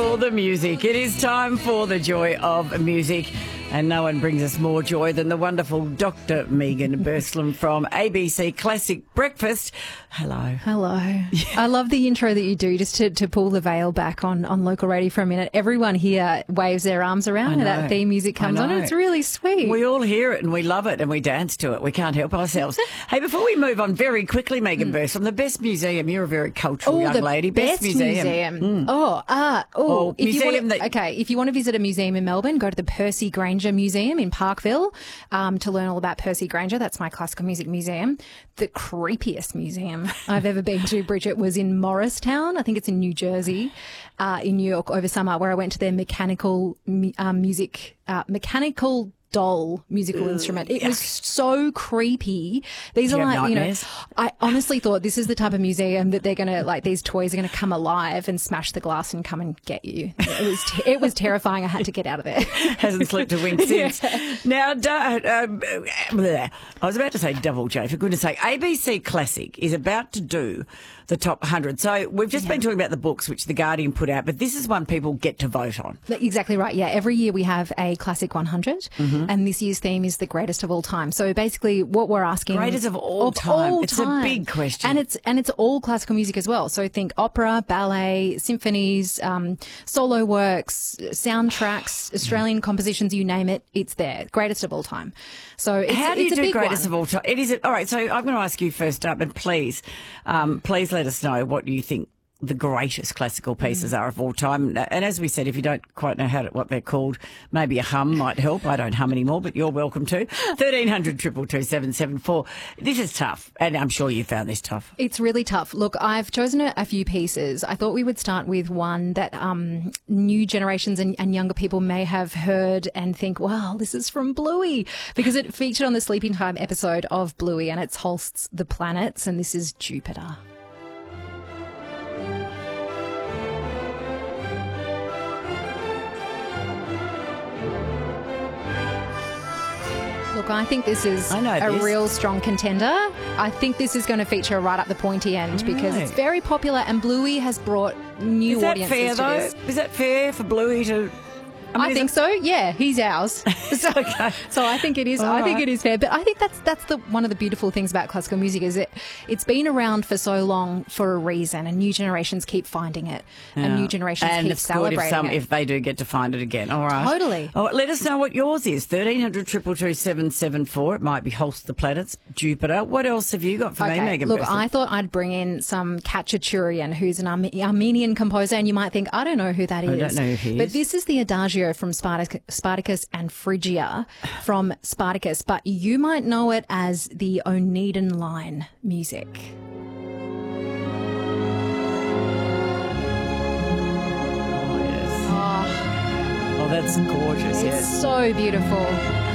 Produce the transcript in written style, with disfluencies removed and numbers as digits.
for the music. It is time for the joy of music. And no one brings us more joy than the wonderful Dr. Megan Burslem from ABC Classic Breakfast. Hello. Hello. I love the intro that you do, just to pull the veil back on local radio for a minute. Everyone here waves their arms around and that theme music comes on. It's really sweet. We all hear it and we love it and we dance to it. We can't help ourselves. Hey, before we move on very quickly, Megan Burslem, the best museum. You're a very cultural young lady. Best museum. If you want to visit a museum in Melbourne, go to the Percy Grainger Museum in Parkville to learn all about Percy Grainger. That's my classical music museum. The creepiest museum I've ever been to, Bridget, was in Morristown. I think it's in New Jersey, in New York over summer, where I went to their mechanical doll musical instrument. It was so creepy. These are like, I honestly thought this is the type of museum that they're going to, like, these toys are going to come alive and smash the glass and come and get you. It was terrifying. I had to get out of there. Hasn't slept a wink since. Now, I was about to say Double J, for goodness sake. ABC Classic is about to do the top 100. So we've just been talking about the books which The Guardian put out, but this is one people get to vote on. Exactly right. Yeah, every year we have a Classic 100, and this year's theme is the greatest of all time. So basically, what we're asking, greatest of all time. It's a big question, and it's all classical music as well. So think opera, ballet, symphonies, solo works, soundtracks, Australian compositions, you name it, it's there. Greatest of all time. So how do you do greatest one. of all time? All right. So I'm going to ask you first up, and please let us know what you think the greatest classical pieces are of all time. And as we said, if you don't quite know what they're called, maybe a hum might help. I don't hum anymore, but you're welcome to. 1300 222 774. This is tough, and I'm sure you found this tough. It's really tough. Look, I've chosen a few pieces. I thought we would start with one that new generations and younger people may have heard and think, wow, this is from Bluey, because it featured on the Sleeping Time episode of Bluey, and it's Holst's The Planets, and this is Jupiter. Look, I think this is a real strong contender. I think this is going to feature right up the pointy end because it's very popular, and Bluey has brought new audiences to this. Is that fair, though? Is that fair for Bluey to... I think so. Yeah, he's ours. Okay. So I think it is. I think it is fair. But I think that's one of the beautiful things about classical music is it's been around for so long for a reason, and new generations keep finding it, and new generations keep celebrating it. If they do get to find it again. All right. Totally. All right, let us know what yours is. 1300 222 774. It might be Holst the Planets, Jupiter. What else have you got for me, Megan? Look, I thought I'd bring in some Khachaturian, who's an Armenian composer, and you might think, I don't know who that is. I don't know who he is. But this is the Adagio from Spartacus and Phrygia from Spartacus, but you might know it as the Oneiden line music. Oh, yes. Oh, that's gorgeous, yes. It's so beautiful.